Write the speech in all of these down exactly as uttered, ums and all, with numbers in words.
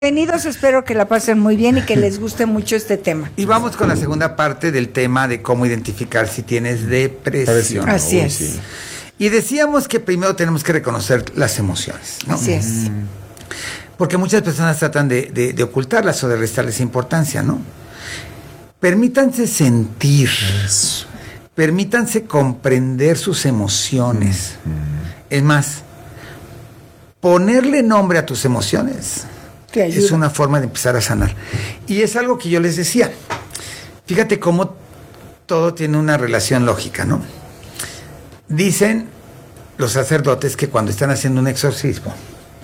Bienvenidos, espero que la pasen muy bien y que les guste mucho este tema. Y vamos con la segunda parte del tema de cómo identificar si tienes depresión. Así Uy, es. sí. Y decíamos que primero tenemos que reconocer las emociones, ¿no? Así es. Porque muchas personas tratan de, de, de ocultarlas o de restarles importancia, ¿no? Permítanse sentir, Eso. permítanse comprender sus emociones. Mm. Es más, ponerle nombre a tus emociones es una forma de empezar a sanar. Y es algo que yo les decía. Fíjate cómo todo tiene una relación lógica, ¿no? Dicen los sacerdotes que cuando están haciendo un exorcismo,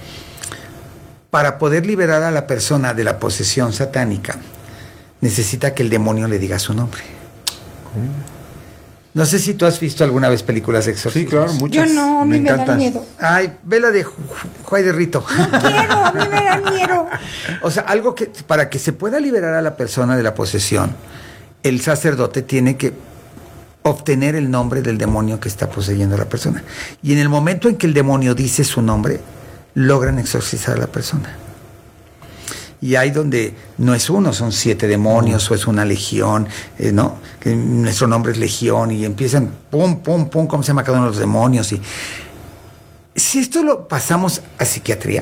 para poder liberar a la persona de la posesión satánica, necesita que el demonio le diga su nombre. ¿Cómo? No sé si tú has visto alguna vez películas de exorcismo. Sí, claro, muchas. Yo no, a mí me, me da miedo. Ay, vela de Juay de Rito. No quiero, a mí me da miedo. O sea, algo que, para que se pueda liberar a la persona de la posesión, el sacerdote tiene que obtener el nombre del demonio que está poseyendo a la persona. Y en el momento en que el demonio dice su nombre, logran exorcizar a la persona. Y hay donde no es uno, son siete demonios, o es una legión, eh, ¿no? Que nuestro nombre es legión, y empiezan pum, pum, pum, cómo se llama cada uno de los demonios. Y si esto lo pasamos a psiquiatría,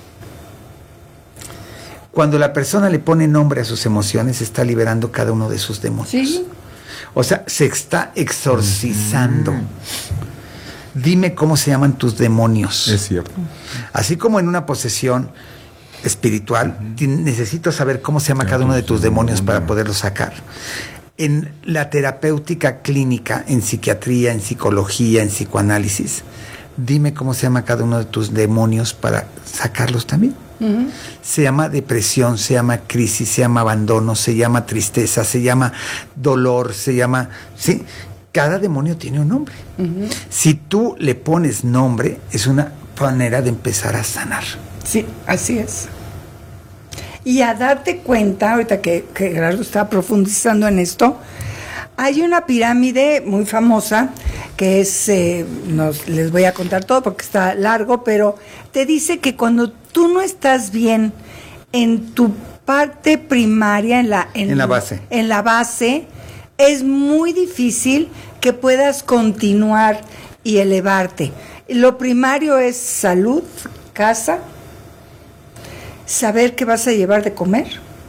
cuando la persona le pone nombre a sus emociones, está liberando cada uno de sus demonios. ¿Sí? O sea, se está exorcizando. Mm. Dime cómo se llaman tus demonios. Es cierto. Así como en una posesión espiritual, uh-huh. necesito saber cómo se llama cada uno de tus demonios para poderlos sacar. En la terapéutica clínica, en psiquiatría, en psicología, en psicoanálisis, dime cómo se llama cada uno de tus demonios para sacarlos también. Uh-huh. Se llama depresión, se llama crisis, se llama abandono, se llama tristeza, se llama dolor, se llama... ¿sí? Cada demonio tiene un nombre. Uh-huh. Si tú le pones nombre, es una manera de empezar a sanar. Sí, así es. Y a darte cuenta, ahorita que, que Gerardo está profundizando en esto, hay una pirámide muy famosa que es, eh, nos, les voy a contar todo porque está largo, pero te dice que cuando tú no estás bien en tu parte primaria, en la, en, en la base, en la base, es muy difícil que puedas continuar y elevarte. Lo primario es salud, casa, saber que vas a llevar de comer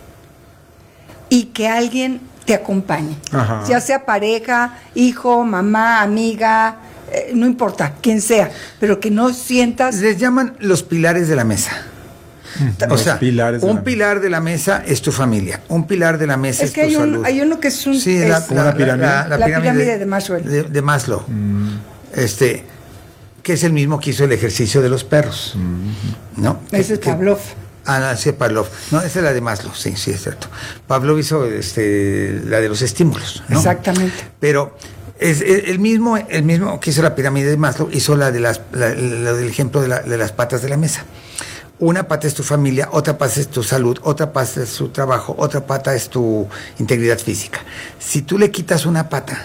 y que alguien te acompañe. Ajá. Ya sea pareja, hijo, mamá, amiga, eh, no importa, quien sea, pero que no sientas... Les llaman los pilares de la mesa. O Los sea, pilares un de pilar de la mesa es tu familia, un pilar de la mesa es, es que tu hay salud. un, hay uno que es un... Sí, es la, la, la, pirámide, la, la, la pirámide, pirámide de Maslow. De, de Maslow. Mm. Este, que es el mismo que hizo el ejercicio de los perros. Mm. ¿No? Ese es Pavlov. Ah, no, sí, Pavlov. No, esa es la de Maslow, sí, sí, es cierto. Pavlov hizo este, la de los estímulos, ¿no? Exactamente. Pero es, es el mismo el mismo que hizo la pirámide de Maslow, hizo la de las la, la del ejemplo de, la, de las patas de la mesa. Una pata es tu familia, otra pata es tu salud, otra pata es tu trabajo, otra pata es tu integridad física. Si tú le quitas una pata,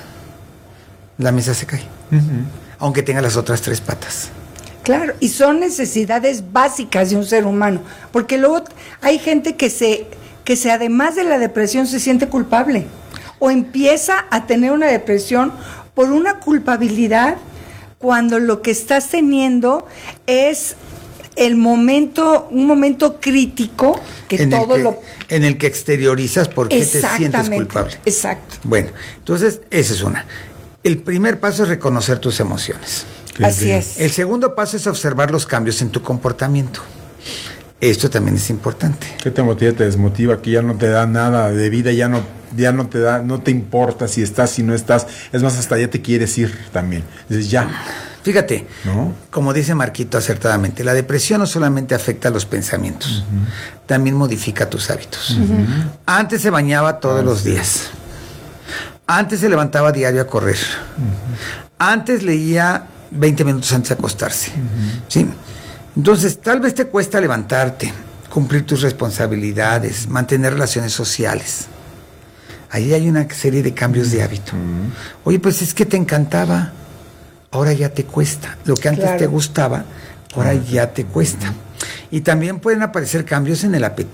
la mesa se cae, uh-huh. aunque tenga las otras tres patas. Claro, y son necesidades básicas de un ser humano, porque luego hay gente que se, que se además de la depresión se siente culpable, o empieza a tener una depresión por una culpabilidad, cuando lo que estás teniendo es el momento, un momento crítico que en todo que, lo... En el que exteriorizas por qué te sientes culpable. Exacto. Bueno, entonces, esa es una. El primer paso es reconocer tus emociones. Así es. El segundo paso es observar los cambios en tu comportamiento. Esto también es importante. ¿Qué te motiva, te desmotiva? Que ya no te da nada de vida, ya no, ya no te da, no te importa si estás, si no estás. Es más, hasta ya te quieres ir también. Dices, ya. Fíjate, ¿no? Como dice Marquito acertadamente, la depresión no solamente afecta a los pensamientos, uh-huh. también modifica tus hábitos. Uh-huh. Antes se bañaba todos ah, los sí. días. Antes se levantaba diario a correr. Uh-huh. Antes leía veinte minutos antes de acostarse. Uh-huh. ¿Sí? Entonces, tal vez te cuesta levantarte, cumplir tus responsabilidades, mantener relaciones sociales. Ahí hay una serie de cambios de hábito. Uh-huh. Oye, pues es que te encantaba, ahora ya te cuesta. Lo que antes claro. te gustaba, ahora uh-huh. ya te cuesta. Y también pueden aparecer cambios en el apetito.